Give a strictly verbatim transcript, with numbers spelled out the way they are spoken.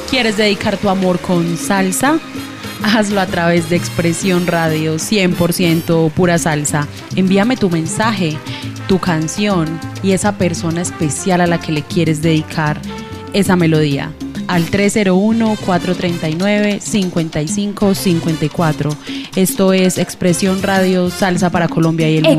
¿Quieres dedicar tu amor con salsa? Hazlo a través de Expresión Radio, cien por ciento pura salsa. Envíame tu mensaje, tu canción y esa persona especial a la que le quieres dedicar esa melodía al tres cero uno, cuatro tres nueve, cinco cinco cinco cuatro. Esto es Expresión Radio, salsa para Colombia y el mundo.